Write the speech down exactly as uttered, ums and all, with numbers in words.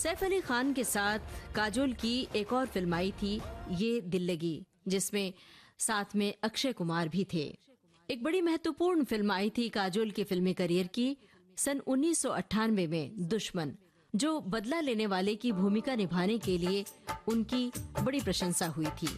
सैफ अली खान के साथ काजोल की एक और फिल्म आई थी, ये दिल लगी, जिसमें साथ में अक्षय कुमार भी थे। एक बड़ी महत्वपूर्ण फिल्म आई थी काजोल के फिल्मी करियर की सन उन्नीस सौ अट्ठानवे में, दुश्मन, जो बदला लेने वाले की भूमिका निभाने के लिए उनकी बड़ी प्रशंसा हुई थी।